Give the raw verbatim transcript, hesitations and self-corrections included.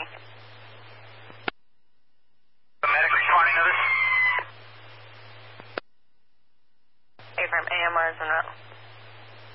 responding. Medic responding to this? Affirm, A M R is en route.